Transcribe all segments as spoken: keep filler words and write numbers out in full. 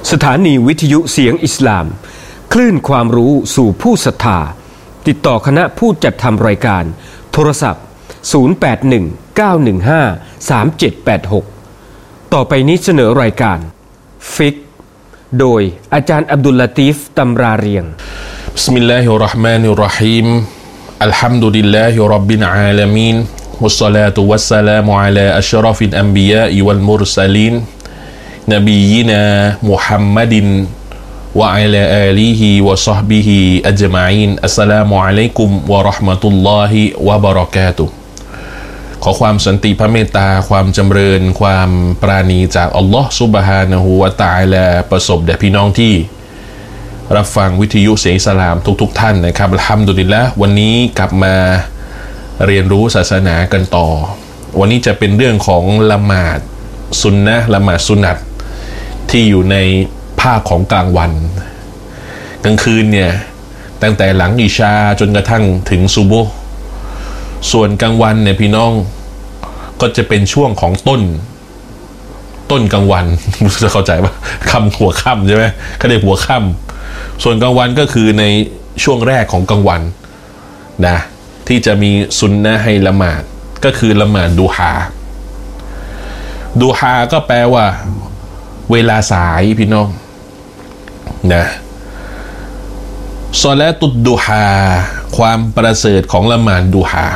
สถานีวิทยุเสียงอิสลามคลื่นความรู้สู่ผู้ศรัทธาติดต่อคณะผู้จัดทำรายการโทรศัพท์ศูนย์ แปด หนึ่ง เก้า หนึ่ง ห้า สาม เจ็ด แปด หกต่อไปนี้เสนอรายการฟิกโดยอาจารย์อับดุลลาตีฟตำราเรียงบิสมิลลาฮิรเราะห์มานิรเราะฮีมอัลฮัมดุลิลลาฮิร็อบบิลอาลามีนวัสศอลาตุวัสสลามุอะลาอัชรอฟิลอันบิยาอิวัลมุรซะลีนนบียินามุฮัมมัดินวะอะลาอาลีฮิวะศอฮบิฮิอัจมะอีนอัสสลามุอะลัยกุมวะเราะห์มะตุลลอฮิวะบะเราะกาตุฮ์ขอความสันติพระเมตตาความจำเริญความปราณีจากอัลลอฮ์ซุบฮานะฮูวะตะอาลาประสบแด่พี่น้องที่รับฟังวิทยุเสียงอิสลามทุกๆท่านนะครับอัลฮัมดุลิลละห์วันนี้กลับมาเรียนรู้ศาสนากันต่อวันนี้จะเป็นเรื่องของละหมาดซุนนะห์ละหมาดสุนัตที่อยู่ในภาคของกลางวันกลางคืนเนี่ยตั้งแต่หลังอิชาจนกระทั่งถึงซุบฮ์ส่วนกลางวันเนี่ยพี่น้องก็จะเป็นช่วงของต้นต้นกลางวันจะเข้าใจป่ะคำหัวค่ำใช่ไหมเขาเรียกหัวค่ำส่วนกลางวันก็คือในช่วงแรกของกลางวันนะที่จะมีซุนนะห์ให้ละหมาดก็คือละหมาดดูฮาดูฮาก็แปลว่าเวลาสายพี่น้องนะศอลาตุดดูฮาความประเสริฐของละหมาดดูฮา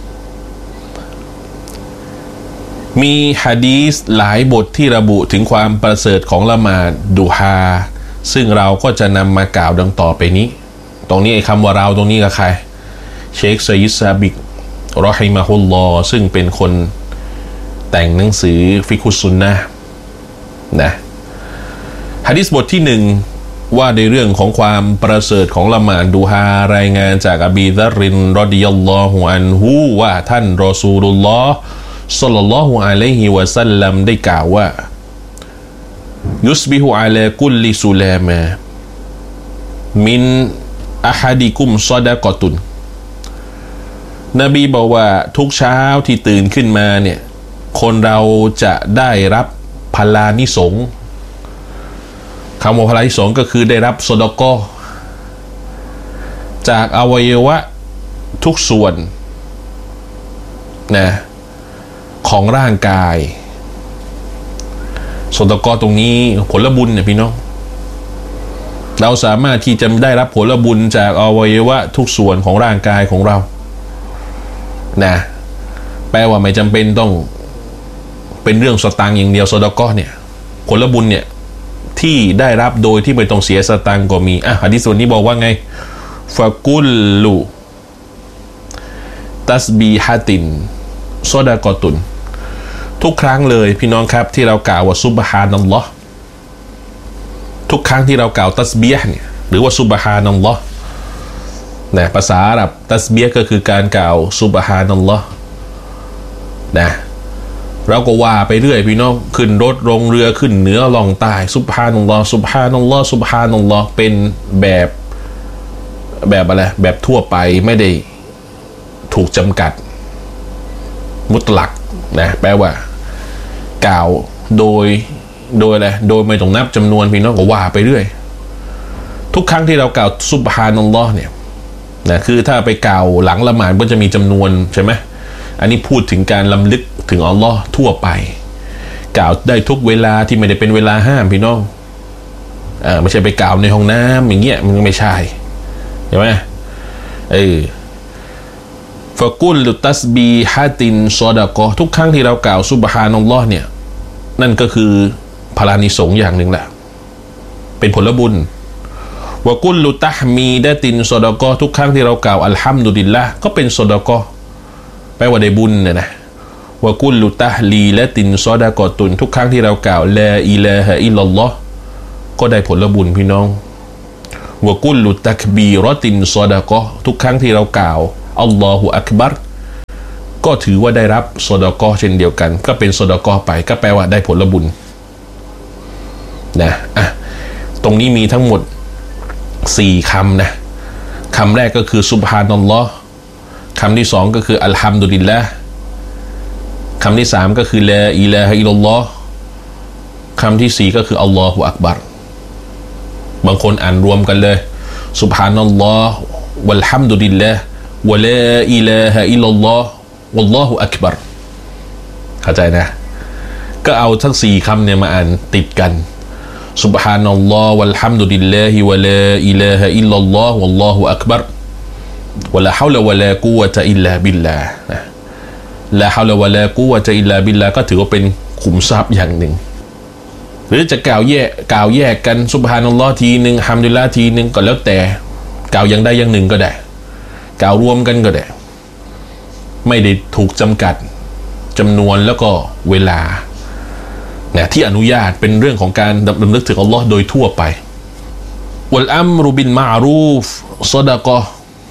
มีหะดีษหลายบทที่ระบุถึงความประเสริฐของละหมาดดูฮาซึ่งเราก็จะนำมากล่าวดังต่อไปนี้ตรงนี้ไอ้คำว่าเราตรงนี้กับใครเชคซอยิดซาบิกรอฮิมะฮุลลอฮ์ซึ่งเป็นคนแต่งหนังสือฟิกุสซุนนะห์นะหะดีษบทที่หนึ่งว่าในเรื่องของความประเสริฐของละหมาดดูฮารายงานจากอบีซัรรินรอฎิยัลลอฮุอันฮุว่าท่านรอซูลุลลอฮ์ศ็อลลัลลอฮุอะลัยฮิวะซัลลัมได้กล่าวว่ายุสบิฮุอะลากุลลิซุลามะมินอะฮัดิกุมซอดะกอตุนนบีบอกว่าทุกเช้าที่ตื่นขึ้นมาเนี่ยคนเราจะได้รับพลานิสงส์คำว่าพลานิสงส์ก็คือได้รับซอดะกอจากอวัยวะทุกส่วนนะของร่างกายซอดะกอตรงนี้ผลบุญเนี่ยพี่น้องเราสามารถที่จะได้รับผลบุญจากอวัยวะทุกส่วนของร่างกายของเรานะแปลว่าไม่จำเป็นต้องเป็นเรื่องสตางค์อย่างเดียวซอดะกอเนี่ยผลบุญเนี่ยที่ได้รับโดยที่ไม่ต้องเสียสตางค์ก็มีอ่ะหะดีษนี้บอกว่าไงฟะกุลลุตัสบีฮะตินซอดะกอตุนทุกครั้งเลยพี่น้องครับที่เรากล่าวว่าซุบฮานัลลอฮ์ทุกครั้งที่เรากล่าวตัสบีฮ์เนี่ยหรือว่าซุบฮานัลลอฮ์นะภาษาอาหรับตัสบีฮ์ก็คือการกล่าวซุบฮานัลลอฮ์นะเราก็ว่าไปเรื่อยพี่น้องขึ้นรถลงเรือขึ้นเหนือล่องใต้ซุบฮานัลลอฮ์ซุบฮานัลลอฮ์ซุบฮานัลลอฮ์เป็นแบบแบบอะไรแบบทั่วไปไม่ได้ถูกจำกัดมุตลักนะแปลว่ากล่าวโดยโดยอะไรโดยไม่ต้องนับจำนวนพี่น้องก็ว่าไปเรื่อยทุกครั้งที่เรากล่าวซุบฮานัลลอฮ์เนี่ยนะคือถ้าไปกล่าวหลังละหมาดก็จะมีจำนวนใช่ไหมอันนี้พูดถึงการลำลึกถึงอัลลอฮ์ทั่วไปกล่าวได้ทุกเวลาที่ไม่ได้เป็นเวลาห้ามพี่น้องอ่าไม่ใช่ไปกล่าวในห้องน้ำอย่างเงี้ยมันไม่ใช่ใช่ไหมเออฟะกุลลุตัสบีฮะตินซอดะกอทุกครั้งที่เรากล่าวซุบฮานัลลอฮ์เนี่ยนั่นก็คือพลานิสงส์อย่างหนึ่งแหละเป็นผลบุญวะกุลลุตัฮมีดะตินซอดะกอทุกครั้งที่เรากล่าวอัลฮัมดุลิลละห์ก็เป็นซอดะกอแปลว่าได้บุญเนี่ยนะวะกุลลุตะฮลีละตินซอดะกอตุนทุกครั้งที่เรากล่าวลาอิลาฮะอิลลัลลอฮ์ก็ได้ผลบุญพี่น้องวะกุลลุตักบีรอตินซอดะกอทุกครั้งที่เรากล่าวอัลลอฮุอักบัรก็ถือว่าได้รับซอดะกอเช่นเดียวกันก็เป็นซอดะกอไปก็แปลว่าได้ผลบุญนะอ่ะตรงนี้มีทั้งหมดสี่คำนะคำแรกก็คือซุบฮานัลลอฮ์คำที่สองก็คืออัลฮัมดุลิลละห์คำที่สามก็คือลาอิลาฮะอิลลัลลอฮ์คำที่สี่ก็คืออัลลอฮุอักบัรบางคนอ่านรวมกันเลยซุบฮานัลลอฮ์วัลฮัมดุลิลลาห์วะลาอิลาฮะอิลลัลลอฮ์วัลลอฮุอักบัรเข้าใจนะก็เอาทั้งสี่คำเนี่ยมาอ่านติดกันซุบฮานัลลอฮ์วัลฮัมดุลิลลาฮิวะลาอิลาฮะอิลลัลลอฮ์วัลลอฮุอักบัรวะลาฮาวละวะลากุวะตะอิลลาบิลลาห์นะลาฮาวละวะลากุวะตะอิลลาบิลลาห์ก็ถือว่าเป็นขุมทรัพย์อย่างหนึ่งหรือจะกล่าวแยกกล่าวแยกกันซุบฮานัลลอฮ์ทีหนึ่งฮัมดุลิลลาห์ทีหนึ่งก็แล้วแต่กล่าวอย่างใดอย่างหนึ่งก็ได้กล่าวรวมกันก็ได้ไม่ได้ถูกจำกัดจำนวนแล้วก็เวลาเนี่ยที่อนุญาตเป็นเรื่องของการดำลึกถึงอัลลอฮ์โดยทั่วไปวัลอัมรุบิลมารูฟซอดะกอฮ์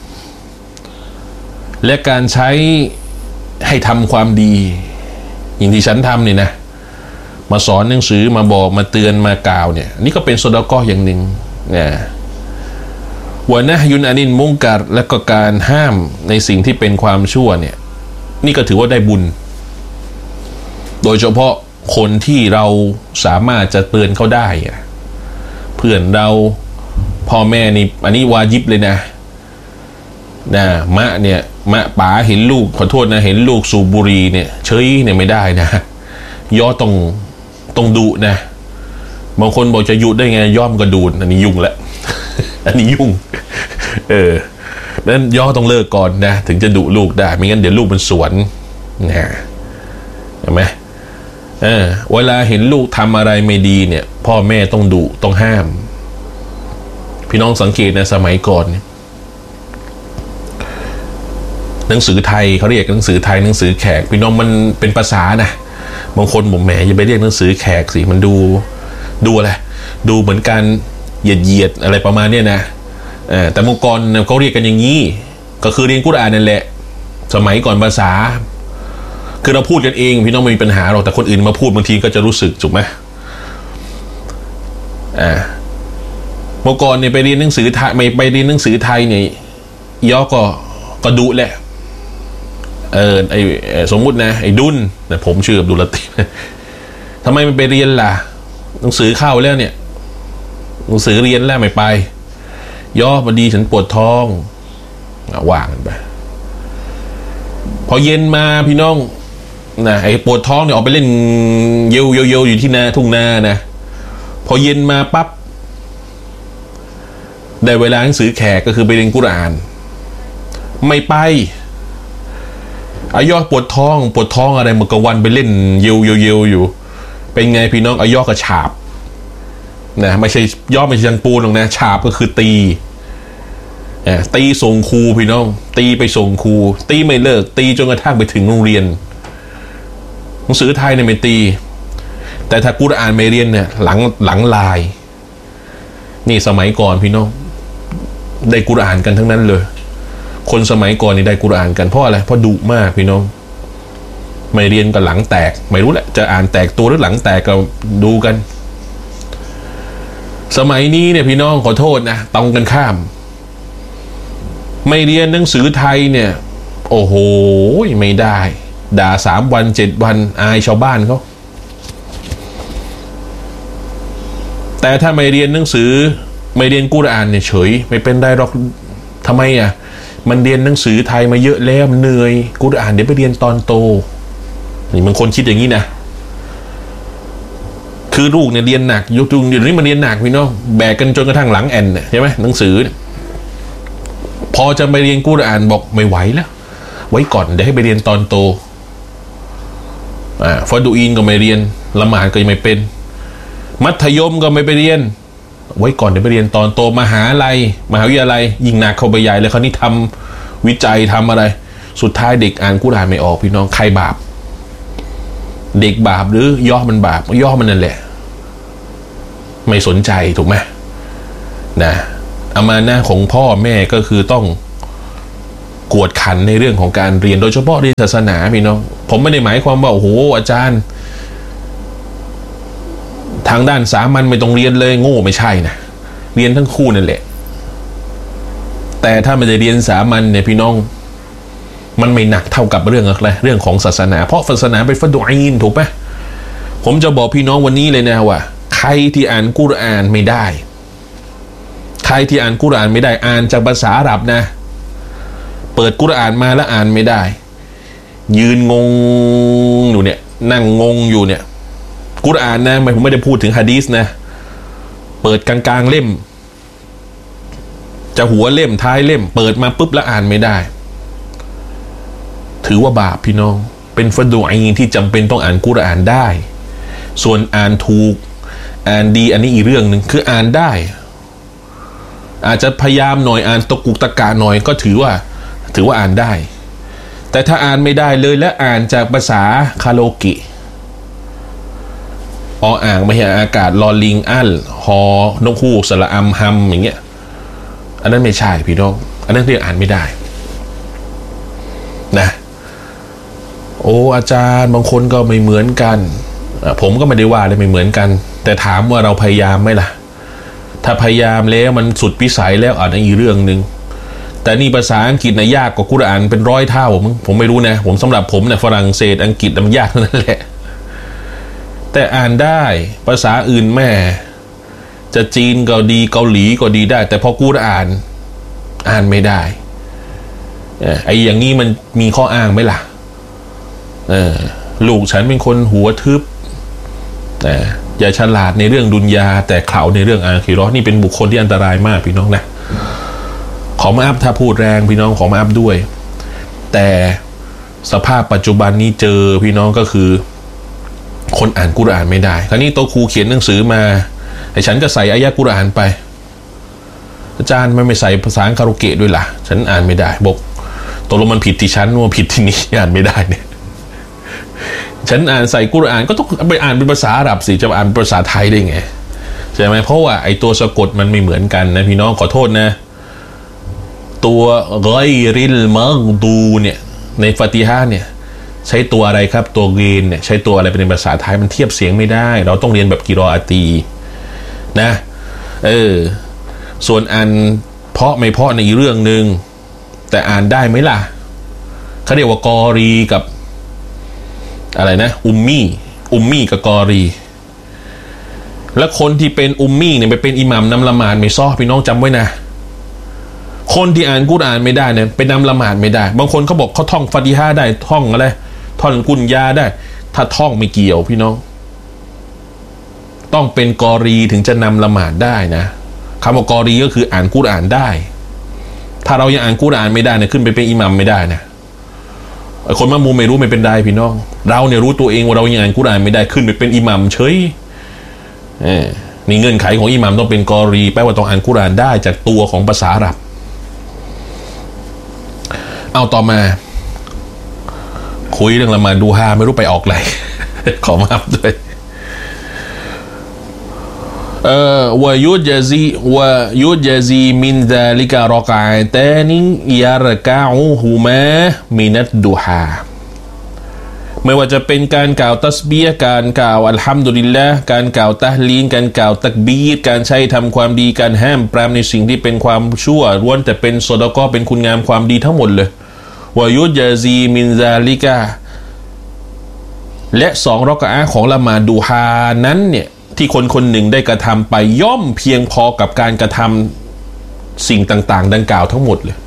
และการใช้ให้ทำความดีอย่างที่ฉันทำนี่นะมาสอนหนังสือมาบอกมาเตือนมากล่าวเนี่ยนี่ก็เป็นซอดะกอฮ์อย่างหนึ่งนะวะนะฮยุนอานินมุงกัรและก็การห้ามในสิ่งที่เป็นความชั่วเนี่ยนี่ก็ถือว่าได้บุญโดยเฉพาะคนที่เราสามารถจะเตือนเขาได้เพื่อนเราพ่อแม่นี่อันนี้วาญิบเลยนะนะมะเนี่ยมะป๋าเห็นลูกขอโทษนะเห็นลูกสูบบุหรี่เนี่ยเฉยเนี่ยไม่ได้นะย่อต้องต้องดุนะบางคนบอกจะหยุดได้ไงย่อมก็ดูดอันนี้ยุ่งละ อันนี้ยุ่งเออนั้นย่อต้องเลิกก่อนนะถึงจะดุลูกได้ไม่งั้นเดี๋ยวลูกมันสวนนะเห็นไหมเออเวลาเห็นลูกทำอะไรไม่ดีเนี่ยพ่อแม่ต้องดุต้องห้ามพี่น้องสังเกตนะสมัยก่อนหนังสือไทยเขาเรียกหนังสือไทยหนังสือแขกพี่น้องมันเป็นภาษานะบางคนบอกแหมอย่าไปเรียกหนังสือแขกสิมันดูดูอะไรดูเหมือนการเหยียดเหยียดอะไรประมาณเนี้ยนะเออแต่เมื่อก่อนเขาเรียกกันอย่างนี้ก็คือเรียนกุรอานนั่นแหละสมัยก่อนภาษาคือเราพูดกันเองพี่น้องไม่มีปัญหาหรอกแต่คนอื่นมาพูดบางทีก็จะรู้สึกถูกไหมอ่าเมื่อก่อนเนี่ยไปเรียนหนังสือไทยไม่ไปเรียนหนังสือไทยเนี่ยย่อก็ก็ดุแหละเออไอสมมุตินะไอ้ดุลนะผมชื่ออับดุลละตีฟทำไมมันไปเรียนล่ะหนังสือเข้าแล้วเนี่ยหนังสือเรียนแล้วไม่ไปย่อพอดีฉันปวดท้องว่างกันไปพอเย็นมาพี่น้องนะไอ้ปวดท้องเนี่ยออกไปเล่นเยวเยวเยวอยู่ที่นาทุ่งนานะพอเย็นมาปั๊บได้เวลาหนังสือแขกก็คือไปเรียนกุรอานไม่ไปอายอปวดท้องปวดท้องอะไรเมื่อกลางวันไปเล่นเยวเยวเยวอยู่เป็นไงพี่น้องอายอกระฉาบนะไม่ใช่ย่อไม่ใช่ยันปูนหรอกนะฉาบก็คือตีตีส่งครูพี่น้องตีไปส่งครูตีไม่เลิกตีจนกระทั่งไปถึงโรงเรียนหนังสือไทยเนี่ยไม่ตีแต่ถ้ากุรอานไม่เรียนเนี่ยหลังหลังลายนี่สมัยก่อนพี่น้องได้กุรอานกันทั้งนั้นเลยคนสมัยก่อนนี่ได้กุรอานกันเพราะอะไรเพราะดุมากพี่น้องไม่เรียนก็หลังแตกไม่รู้แหละจะอ่านแตกตัวหรือหลังแตกก็ดูกันสมัยนี้เนี่ยพี่น้องขอโทษนะตรงกันข้ามไม่เรียนหนังสือไทยเนี่ยโอ้โหไม่ได้ด่าสามวันเจ็ดวันอายชาวบ้านเขาแต่ถ้าไม่เรียนหนังสือไม่เรียนกุรอานเนี่ยเฉยไม่เป็นได้หรอกทำไมอ่ะมันเรียนหนังสือไทยมาเยอะแล้วมันเหนื่อยกุรอานเดี๋ยวไปเรียนตอนโตนี่บางคนคิดอย่างนี้นะคือลูกเนี่ยเรียนหนักยกจุงเดี๋ยวนี้มันเรียนหนักพี่น้องแบกกันจนกระทั่งหลังแอนใช่ไหมหนังสือพอจะไปเรียนกุรอานบอกไม่ไหวแล้วไว้ก่อนเดี๋ยวให้ไปเรียนตอนโตอ่าฟาดูอินก็ไม่เรียนละหมาดก็ยังไม่เป็นมัธยมก็ไม่ไปเรียนไว้ก่อนเดี๋ยวไปเรียนตอนโตมหาลัยมหาวิทยาลัยยิ่งหนักเข้าไปใหญ่เลยเขานี่ทำวิจัยทำอะไรสุดท้ายเด็กอ่านกุรอานไม่ออกพี่น้องใครบาปเด็กบาปหรือย่อมันบาปย่อมันนั่นแหละไม่สนใจถูกไหมนะอามานะของพ่อแม่ก็คือต้องกวดขันในเรื่องของการเรียนโดยเฉพาะเรียนศาสนาพี่น้องผมไม่ได้หมายความว่าโอ้โหอาจารย์ทางด้านสามัญไม่ต้องเรียนเลยโง่ไม่ใช่นะเรียนทั้งคู่นั่นแหละแต่ถ้ามันจะเรียนสามัญเนี่ยพี่น้องมันไม่หนักเท่ากับเรื่องอะไรเรื่องของศาสนาเพราะศาสนาเป็นฟัดอีนถูกไหมผมจะบอกพี่น้องวันนี้เลยนะว่าใครที่อ่านกุรอานไม่ได้ใครที่อ่านกุรอานไม่ได้อ่านจากภาษาอาหรับนะเปิดกุรอานมาแล้วอ่านไม่ได้ยืนงงอยู่เนี่ยนั่งงงอยู่เนี่ยกุรอานนะผมไม่ได้พูดถึงหะดีษนะเปิดกลางๆเล่มจะหัวเล่มท้ายเล่มเปิดมาปุ๊บแล้วอ่านไม่ได้ถือว่าบาปพี่น้องเป็นฟัรดูอีนที่จำเป็นต้องอ่านกุรอานได้ส่วนอ่านถูกอ่านดีอันนี้อีกเรื่องหนึ่งคืออ่านได้อาจจะพยายามหน่อยอ่านตะกุกตะกาหน่อยก็ถือว่าถือว่าอ่านได้แต่ถ้าอ่านไม่ได้เลยและอ่านจากภาษาคาโลกิออ่างไม่ใช่อากาศลอลิงอัลฮอนกฮูกสระอัมฮัมอย่างเงี้ยอันนั้นไม่ใช่พี่น้องอันนั้นเรียกอ่านไม่ได้นะโอ้อาจารย์บางคนก็ไม่เหมือนกันผมก็ไม่ได้ว่าเลยไม่เหมือนกันแต่ถามว่าเราพยายามไหมล่ะถ้าพยายามแล้วมันสุดวิสัยแล้วอ่านอีกเรื่องนึงแต่นี่ภาษาอังกฤษนะยากกว่ากุรอานเป็นร้อยเท่าผมผมไม่รู้นะผมสำหรับผมเนี่ยฝรั่งเศสอังกฤษมันยากนั่นแหละแต่อ่านได้ภาษาอื่นแม่จะจีนก็ดีเกาหลีก็ดีได้แต่พอกุรอานอ่านไม่ได้ไอ้อย่างนี้มันมีข้ออ้างไหมล่ะเออลูกฉันเป็นคนหัวทึบแต่อย่าฉลาดในเรื่องดุนยาแต่เข่าในเรื่องอาคิเราะห์นี่เป็นบุคคลที่อันตรายมากพี่น้องนะขอมาอัพถ้าพูดแรงพี่น้องขอมาอัพด้วยแต่สภาพปัจจุบันนี้เจอพี่น้องก็คือคนอ่านกุรอานไม่ได้คราวนี้โต๊ะครูเขียนหนังสือมาไอ้ฉันก็ใส่อายะกุรอานไปอาจารย์ไม่ไม่ใส่ภาษาคารุเกะด้วยล่ะฉันอ่านไม่ได้บอกตกลงมันผิดที่ฉันว่าผิดที่นี่อ่านไม่ได้เนี่ยฉันอ่านใส่กุรอานก็ต้องไปอ่านเป็นภาษาอาหรับสิจะอ่านเป็นภาษาไทยได้ไงใช่ไหมเพราะว่าไอ้ตัวสะกดมันไม่เหมือนกันนะพี่น้องขอโทษนะตัวกอยริลมักดูเนี่ยในฟาติฮะห์เนี่ยใช้ตัวอะไรครับตัวเกนเนี่ยใช้ตัวอะไรเป็นภาษาไทยมันเทียบเสียงไม่ได้เราต้องเรียนแบบกิรออาตีนะเออส่วนอ่านเพาะไม่เพาะในอีกเรื่องนึงแต่อ่านได้ไหมล่ะเขาเรียกว่ากอรีกับอะไรนะอุมมี่อุมมี่กับกอรีแล้วคนที่เป็นอุมมี่เนี่ยไปเป็นอิหมัมนำละหมาดไม่ซ้อพี่น้องจำไว้นะคนที่อ่านกุรอานไม่ได้เนี่ยเป็นนำละหมาดไม่ได้บางคนเขาบอกเขาท่องฟาติฮะห์ได้ท่องอะไรท่อนกุญญาได้ถ้าท่องไม่เกี่ยวพี่น้องต้องเป็นกอรีถึงจะนำละหมาดได้นะคำว่ากอรีก็คืออ่านกุรอานได้ถ้าเรายังอ่านกุรอานไม่ได้เนี่ยขึ้นไปเป็นอิหมัมไม่ได้นะไอ้คนมักมุมไม่รู้ไม่เป็นไรพี่น้องเราเนี่ยรู้ตัวเองว่าเรายังอ่านกุรอานไม่ได้ขึ้นไปเป็นอิหมัมเฉยเออนี่เงื่อนไขของอิหมัมต้องเป็นกอรีแปลว่าต้องอ่านกุรอานได้จากตัวของภาษาอาหรับเอาต่อมาคุยเรื่องละหมาดดูฮาไม่รู้ไปออกไหน ขอมาอัพด้วยเอ่อวะยุจซีวะยุจซีมินซาลิกะรอกะอะตานิยารกะอูฮุมามินัดดูฮาไม่ว่าจะเป็นการกล่าวตัสบีฮ์การกล่าวอัลฮัมดุลิลละห์การกล่าวตะฮลีลการกล่าวตักบีรการใช้ทำความดีการห้ามปรามในสิ่งที่เป็นความชั่วล้วนแต่เป็นซอดะกอฮ์เป็นคุณงามความดีทั้งหมดเลยวะยุจซีมินซาลิกะและสองรอกะอะห์ของละหมาดดูฮานั้นเนี่ยที่คนคนหนึ่งได้กระทำไปย่อมเพียงพอกับการกระทำสิ่งต่างๆดังกล่าวทั้งหมดเลย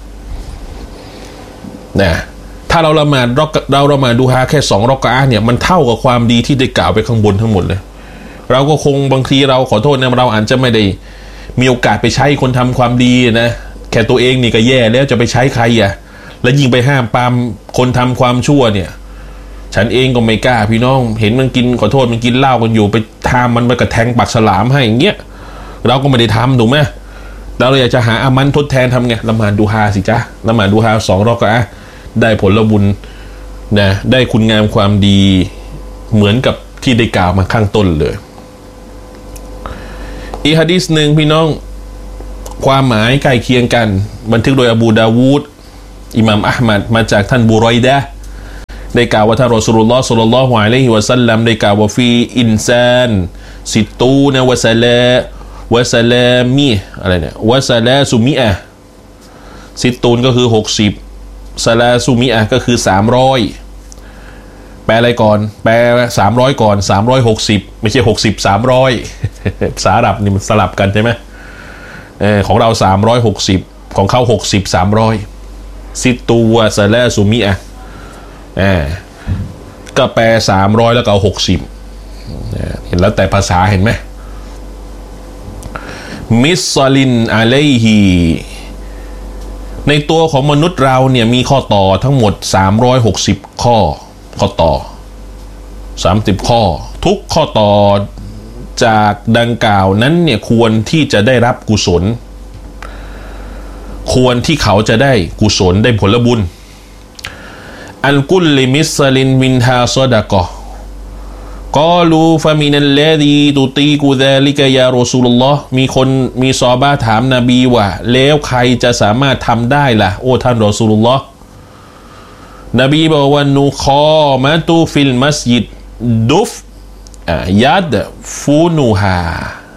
นะถ้าเราละหมาดเราละหมาดดูฮาแค่สองรอกะอะห์เนี่ยมันเท่ากับความดีที่ได้กล่าวไปข้างบนทั้งหมดเลยเราก็คงบางทีเราขอโทษนะเราอาจจะไม่ได้มีโอกาสไปใช้คนทำความดีนะแค่ตัวเองนี่ก็แย่แล้วจะไปใช้ใครอ่ะแล้วยิ่งไปห้ามปรามคนทำความชั่วเนี่ยฉันเองก็ไม่กล้าพี่น้องเห็นมันกินขอโทษมันกินเหล้ากันอยู่ไปทำมันไปกระแทงปากฉลามให้อย่างเงี้ยเราก็ไม่ได้ทำถูกไหมเราเลยอยากจะหาอามันทดแทนทำไงละหมาดดูฮาสิจ๊ะละหมาดดูฮาสองรอกะอะห์ได้ผลบุญนะได้คุณงามความดีเหมือนกับที่ได้กล่าวมาข้างต้นเลยอีกหะดีษหนึ่งพี่น้องความหมายใกล้เคียงกันบันทึกโดยอบูดาวูดอิหม่ามอะห์มัดมาจากท่านบุรอยดะห์ได้กล่าวว่าท่านรอซูลุลลอฮ์ศ็อลลัลลอฮุอะลัยฮิวะซัลลัมได้กล่าวว่าฟีอินซานสิตูนะวะซะลาวะซะลามีอะไรเนี่ยวะซะลาซุมิอะสิตูนก็คือหกสิบซะลาซุมิอะก็คือสามร้อยแปลอะไรก่อนแปลสามร้อยก่อนสามร้อยหกสิบไม่ใช่หกสิบ สามร้อยภาษาอาหรับนี่มันสลับกันใช่ไหมเออของเราสามร้อยหกสิบของเขาหกสิบ สามร้อยซิตูวะซะลาซุมิอะอ่าก็แปลสามร้อยแล้วก็เอาหกสิบเห็นแล้วแต่ภาษาเห็นไหมมิสลินอะลัยฮีในตัวของมนุษย์เราเนี่ยมีข้อต่อทั้งหมดสามร้อยหกสิบข้อข้อต่อสามสิบข้อทุกข้อต่อจากดังกล่าวนั้นเนี่ยควรที่จะได้รับกุศลควรที่เขาจะได้กุศลได้ผลบุญอันกุลลิมิสลินมินฮาซอดะกะกอลูฟะมินัลลซีตุตีกุซาลิกะยารอซูลุลลอฮ์มีคนมีซอฮาบะห์ถามนบีว่าแล้วใครจะสามารถทำได้ล่ะโอ้ท่านรอซูลุลลอฮ์นบีบอกว่านูคอมะตุฟิลมัสยิดดุฟยัดฟูนูฮา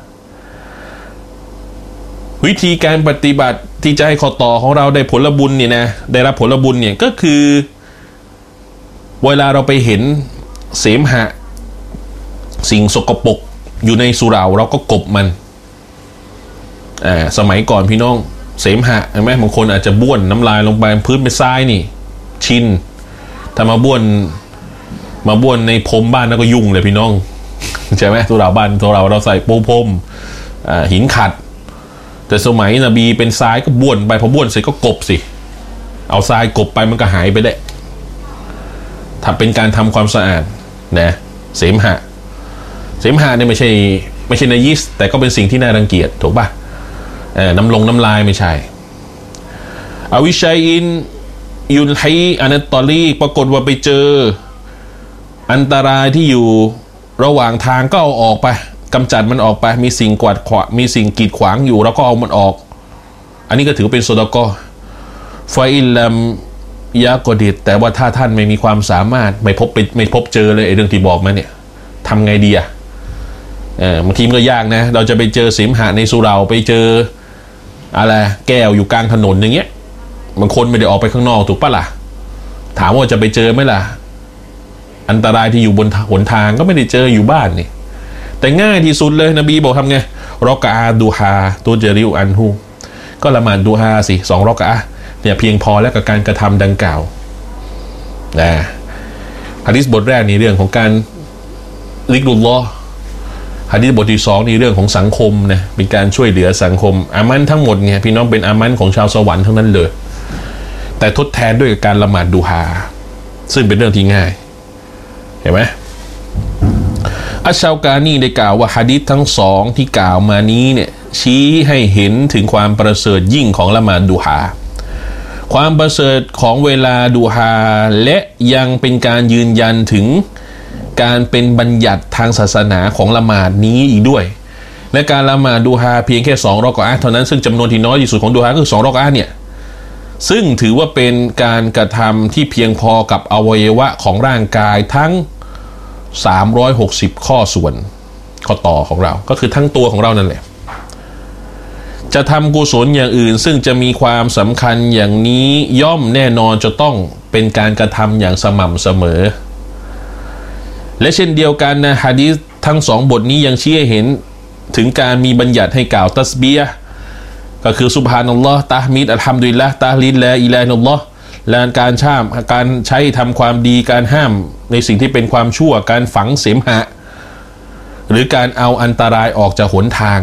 วิธีการปฏิบัติที่จะให้ข้อต่อของเราได้ผลบุญเนี่ยนะได้รับผลบุญเนี่ยก็คือเวลาเราไปเห็นเสมหะสิ่งสกปรกอยู่ในสุเหร่าเราก็กบมันอ่าสมัยก่อนพี่น้องเสมหะเห็นไหมบางคนอาจจะบ้วนน้ำลายลงไปพื้นเป็นทรายนี่ชินถ้ามาบ้วนมาบ้วนในพรมบ้านแล้วก็ยุ่งเลยพี่น้องใช่ไหมสุเหร่าบ้านสุเหร่าเราใส่ปูพรมอ่าหินขัดแต่สมัยนบีเป็นทรายก็บ้วนไปพอบ้วนเสร็จก็กบสิเอาทรายกบไปมันก็หายไปได้ถ้าเป็นการทำความสะอาดนะเสมหะเสมหะเนี่ยไม่ใช่ไม่ใช่นายิสแต่ก็เป็นสิ่งที่น่ารังเกียจถูกป่ะเออน้ำลงน้ำลายไม่ใช่อวิชัยอินยุนไฮอานัตตอรีปรากฏว่าไปเจออันตรายที่อยู่ระหว่างทางก็เอาออกไปกำจัดมันออกไปมีสิ่งกวาดขวางมีสิ่งกีดขวางอยู่แล้วก็เอามันออกอันนี้ก็ถือเป็นซอดาเกาะห์ฟาอิลลัมยะกอดิดแต่ว่าถ้าท่านไม่มีความสามารถไม่พบไปไม่พบเจอเลยไอ้เรื่องที่บอกมาเนี่ยทำไงดีอ่ะเออบางทีมันก็ยากนะเราจะไปเจอเสมหะในสุเหร่าไปเจออะไรแก้วอยู่กลางถนนอย่างเงี้ยบางคนไม่ได้ออกไปข้างนอกถูกปะล่ะถามว่าจะไปเจอไหมล่ะอันตรายที่อยู่บนหนทางก็ไม่ได้เจออยู่บ้านนี่แต่ง่ายที่สุดเลยนบีบอกทำไงรอกะอาดูฮาตัวเจริวอันฮูก็ละหมาดดูฮาสิสองรอกะอาเนี่ยเพียงพอแล้วกับการกระทำดังกล่าวนะหะดีษบทแรกนี่เรื่องของการลิกลุลลอฮ์หะดีษบทที่สองนี่เรื่องของสังคมนะเป็นการช่วยเหลือสังคมอามันทั้งหมดเนี่ยพี่น้องเป็นอามันของชาวสวรรค์ทั้งนั้นเลยแต่ทดแทนด้วยการละหมาดดูฮาซึ่งเป็นเรื่องที่ง่ายเห็นไหมอัชชาวกานีได้กล่าวว่าหะดีษทั้งสองที่กล่าวมานี้เนี่ยชี้ให้เห็นถึงความประเสริฐยิ่งของละหมาดดูฮาความประเสริฐของเวลาดูฮาและยังเป็นการยืนยันถึงการเป็นบัญญัติทางศาสนาของละหมาดนี้อีกด้วยและการละหมาดดูฮาเพียงแค่สองรอกะอะห์เท่านั้นซึ่งจำนวนที่น้อยที่สุดของดูฮาคือสองรอกะอะห์เนี่ยซึ่งถือว่าเป็นการกระทำที่เพียงพอกับอวัยวะของร่างกายทั้งสามร้อยหกสิบข้อส่วนข้อต่อของเราก็คือทั้งตัวของเรานั่นแหละจะทำกุศลอย่างอื่นซึ่งจะมีความสำคัญอย่างนี้ย่อมแน่นอนจะต้องเป็นการกระทำอย่างสม่ำเสมอและเช่นเดียวกันนะหะดีษทั้งสองบทนี้ยังชี้ให้เห็นถึงการมีบัญญัติให้กล่าวตัสบีฮ์ก็คือซุบฮานัลลอฮ์ตะฮมีดอัลฮัมดุลิลละห์ตะฮลีลลาอิลาฮะอิลลัลลอฮ์และการช่ามการใช้ทำความดีการห้ามในสิ่งที่เป็นความชั่วการฝังเสมหะหรือการเอาอันตรายออกจากหนทาง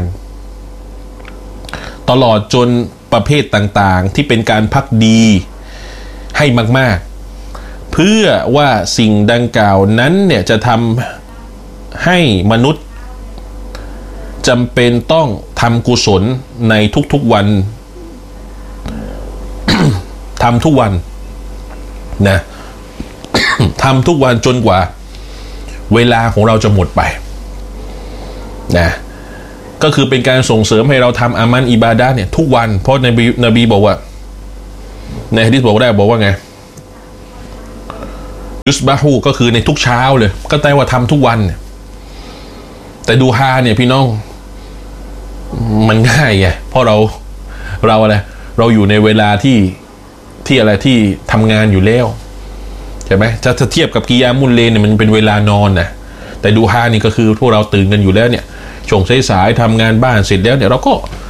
ตลอดจนประเภทต่างๆที่เป็นการภักดีให้มากๆเพื่อว่าสิ่งดังกล่าวนั้นเนี่ยจะทำให้มนุษย์จำเป็นต้องทำกุศลในทุกๆวัน ทำทุกวันนะ ทำทุกวันจนกว่าเวลาของเราจะหมดไปนะก็คือเป็นการส่งเสริมให้เราทำอามันอิบาดะห์เนี่ยทุกวันเพราะนบีนบีบอกว่าในหะดีษบอกได้บอกว่าไงยุสบะฮูก็คือในทุกเช้าเลยก็แปลว่าทำทุกวันแต่ดูฮาเนี่ยพี่น้องมันง่ายไงเพราะเราเราอะไรเราอยู่ในเวลาที่ที่อะไรที่ทำงานอยู่แล้วใช่ไหมถ้าเทียบกับกิยามุลเลนเนี่ยมันเป็นเวลานอนนะแต่ดูฮานี่ก็คือพวกเราตื่นกันอยู่แล้วเนี่ยช่วงสายๆทำงานบ้านเสร็จแล้วเนี่ยเราก็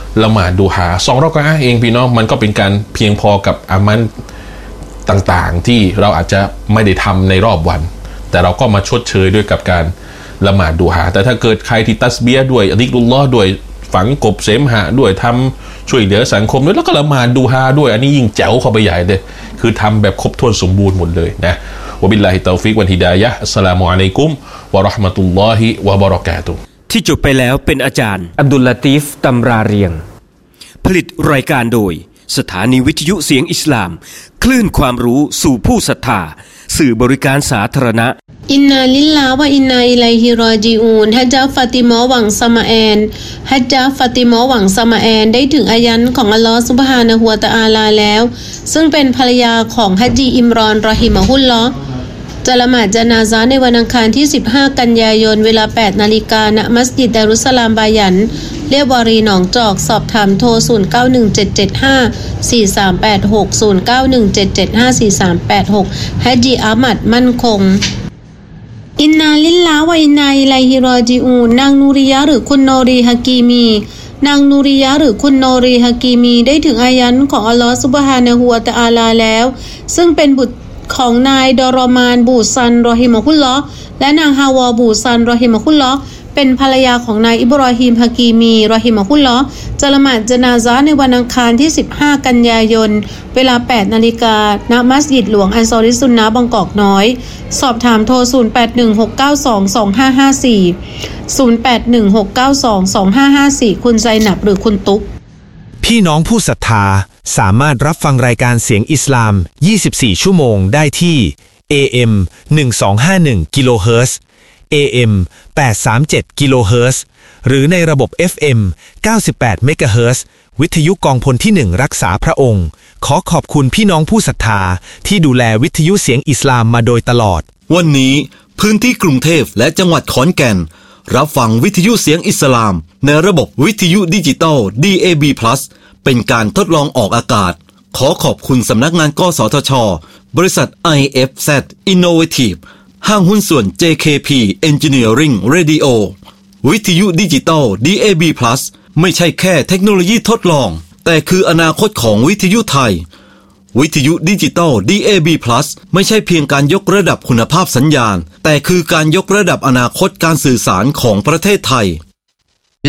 ละหมาดดูฮาสองเราะกะอะห์เองพี่น้องมันก็เป็นการเพียงพอกับอามันต่างๆที่เราอาจจะไม่ได้ทำในรอบวันแต่เราก็มาชดเชยด้วยกับการละหมาดดูฮาแต่ถ้าเกิดใครที่ตัสบียะห์ด้วยซิกรุลลอฮ์ด้วยฝังกบเสมหะด้วยทำช่วยเหลือสังคมด้วยแล้วก็ละหมาดดูฮาด้วยอันนี้ยิ่งแจ๋วเข้าไปใหญ่เลยคือทำแบบครบถ้วนสมบูรณ์หมดเลยนะวะบิลลาฮิตอฟิกวันฮิดายะฮ์อัสสลามุอะลัยกุมวะเราะห์มะตุลลอฮิวะบะเราะกาตุฮ์ที่จบไปแล้วเป็นอาจารย์อับดุลลาตีฟตำราเรียงผลิตรายการโดยสถานีวิทยุเสียงอิสลามคลื่นความรู้สู่ผู้ศรัทธาสื่อบริการสาธารณะอินนาลิลลาฮ์วะอินนาอิลัยฮิรอญิอูนฮัจญะฟาติมาหวังสมาแอนฮัจญะฟาติมาหวังสมาแอนได้ถึงอายันของอัลลอฮ์ซุบฮานะฮูวะตะอาลาแล้วซึ่งเป็นภรรยาของฮัจญีอิมรอนรอฮิมะฮุลลอฮ์จะละหมาดญะนาซาในวันอังคารที่สิบห้ากันยายนเวลา แปดนาฬิกา ณ มัสยิดดารุสสลามบายันเรียบวารีหนองจอกสอบถามโทรศูนย์ เก้า หนึ่ง เจ็ด เจ็ด ห้า สี่ สาม แปด หก ศูนย์ เก้า หนึ่ง เจ็ด เจ็ด ห้า สี่ สาม แปด หกฮัจญีอามัดมั่นคงอินนาลิลลาฮ์วะอินนาอิลัยฮิรอญิอูนนางนูริยะหรือคุณโนรีฮะกีมีนางนูริยะหรือคุณโนรีฮะกีมีได้ถึงอายันของอัลลอฮ์ซุบฮานะฮูวะตะอาลาแล้วซึ่งเป็นบุตรของนายดอรอมานบูซันรอฮิมะฮุลลอฮ์และนางฮาวาบูซันรอฮิมะฮุลลอฮ์เป็นภรรยาของนายอิบรอฮีมฮะกีมีรอฮิมะฮุลลอฮ์จะละหมาดญะนาซาในวันอังคารที่สิบห้ากันยายนเวลา แปดนาฬิกา ณ มัสยิดหลวงอันซอริซุนนะห์บางกอกน้อยสอบถามโทรศูนย์ แปด หนึ่ง หก เก้า สอง สอง ห้า ห้า สี่ ศูนย์ แปด หนึ่ง หก เก้า สอง สอง ห้า ห้า สี่คุณไซนับหรือคุณตุ๊กพี่น้องผู้ศรัทธาสามารถรับฟังรายการเสียงอิสลามยี่สิบสี่ชั่วโมงได้ที่ เอ เอ็ม หนึ่งพันสองร้อยห้าสิบเอ็ด กิโลเฮิรตซ์ เอ เอ็ม แปดร้อยสามสิบเจ็ด กิโลเฮิรตซ์หรือในระบบ เอฟ เอ็ม เก้าสิบแปด เมกะเฮิรตซ์วิทยุกองพลที่หนึ่งรักษาพระองค์ขอขอบคุณพี่น้องผู้ศรัทธาที่ดูแลวิทยุเสียงอิสลามมาโดยตลอดวันนี้พื้นที่กรุงเทพและจังหวัดขอนแก่นรับฟังวิทยุเสียงอิสลามในระบบวิทยุดิจิตอล ดี เอ บี Plus เป็นการทดลองออกอากาศขอขอบคุณสำนักงานกสทช.บริษัท ไอ เอฟ แซด Innovative ห้างหุ้นส่วน เจ เค พี Engineering Radio วิทยุดิจิตอล ดี เอ บี Plus ไม่ใช่แค่เทคโนโลยีทดลองแต่คืออนาคตของวิทยุไทยวิทยุดิจิตอล ดี เอ บี Plus ไม่ใช่เพียงการยกระดับคุณภาพสัญญาณแต่คือการยกระดับอนาคตการสื่อสารของประเทศไทย